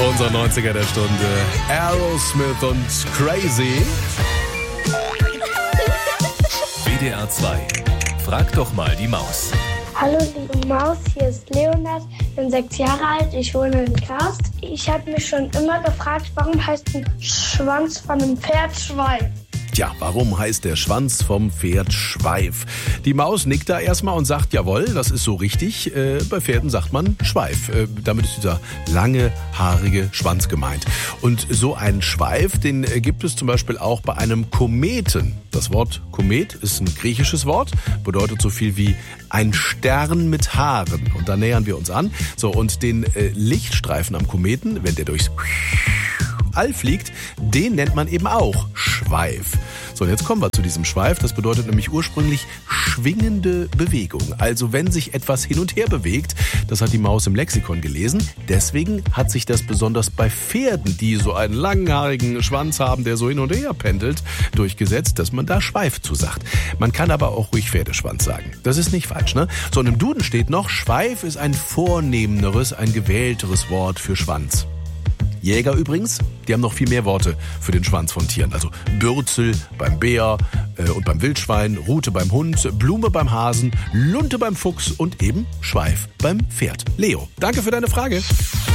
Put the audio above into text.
Unser 90er der Stunde. Aerosmith und Crazy. WDR 2. Frag doch mal die Maus. Hallo liebe Maus, hier ist Leonard, bin 6 Jahre alt, ich wohne in Karst. Ich habe mich schon immer gefragt, warum heißt ein Schwanz von einem Pferd Schweif? Tja, warum heißt der Schwanz vom Pferd Schweif? Die Maus nickt da erstmal und sagt, jawohl, das ist so richtig. Bei Pferden sagt man Schweif. Damit ist dieser lange, haarige Schwanz gemeint. Und so einen Schweif, den gibt es zum Beispiel auch bei einem Kometen. Das Wort Komet ist ein griechisches Wort, bedeutet so viel wie ein Stern mit Haaren. Und da nähern wir uns an. So, und den Lichtstreifen am Kometen, wenn der durchs All fliegt, den nennt man eben auch Schweif. So, und jetzt kommen wir zu diesem Schweif. Das bedeutet nämlich ursprünglich schwingende Bewegung. Also wenn sich etwas hin und her bewegt, das hat die Maus im Lexikon gelesen. Deswegen hat sich das besonders bei Pferden, die so einen langhaarigen Schwanz haben, der so hin und her pendelt, durchgesetzt, dass man da Schweif zu sagt. Man kann aber auch ruhig Pferdeschwanz sagen. Das ist nicht falsch, ne? So, und im Duden steht noch, Schweif ist ein vornehmeres, ein gewählteres Wort für Schwanz. Jäger übrigens, die haben noch viel mehr Worte für den Schwanz von Tieren. Also Bürzel beim Bär und beim Wildschwein, Rute beim Hund, Blume beim Hasen, Lunte beim Fuchs und eben Schweif beim Pferd. Leo, danke für deine Frage.